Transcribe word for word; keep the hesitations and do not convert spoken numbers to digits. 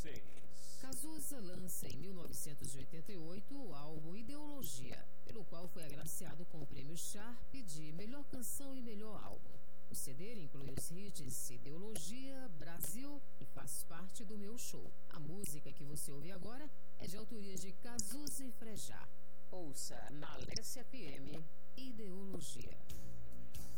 seis. Cazuza lança em mil novecentos e oitenta e oito o álbum Ideologia, pelo qual foi agraciado com o prêmio Sharp de Melhor Canção e Melhor Álbum. O C D inclui os hits Ideologia, Brasil e Faz Parte do Meu Show. A música que você ouve agora é de autoria de Cazuza e Frejá. Ouça na Alessia F M Ideologia.